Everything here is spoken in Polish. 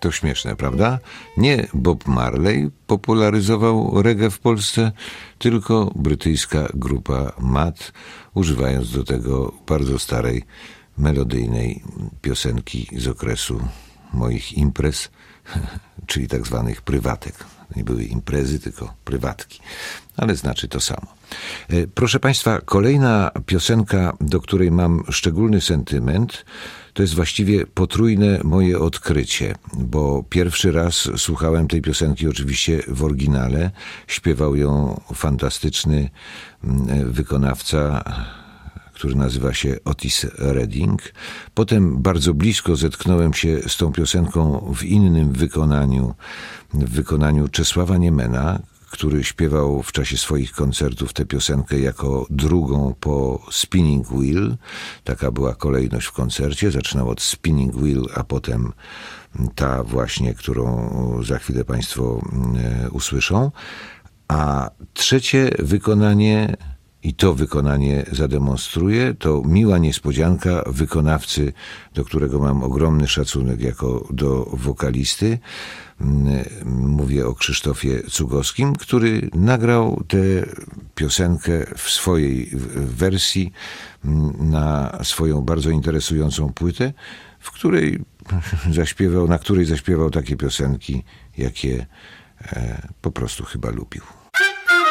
To śmieszne, prawda? Nie Bob Marley popularyzował reggae w Polsce, tylko brytyjska grupa Matt, używając do tego bardzo starej, melodyjnej piosenki z okresu moich imprez, czyli tak zwanych prywatek. Nie były imprezy, tylko prywatki, ale znaczy to samo. Proszę Państwa, kolejna piosenka, do której mam szczególny sentyment, to jest właściwie potrójne moje odkrycie, bo pierwszy raz słuchałem tej piosenki oczywiście w oryginale. Śpiewał ją fantastyczny wykonawca, który nazywa się Otis Redding. Potem bardzo blisko zetknąłem się z tą piosenką w innym wykonaniu, w wykonaniu Czesława Niemena, który śpiewał w czasie swoich koncertów tę piosenkę jako drugą po Spinning Wheel. Taka była kolejność w koncercie. Zaczynał od Spinning Wheel, a potem ta właśnie, którą za chwilę Państwo usłyszą. A trzecie wykonanie, i to wykonanie zademonstruje, to miła niespodzianka wykonawcy, do którego mam ogromny szacunek jako do wokalisty. Mówię o Krzysztofie Cugowskim, który nagrał tę piosenkę w swojej wersji na swoją bardzo interesującą płytę, na której zaśpiewał takie piosenki, jakie po prostu chyba lubił.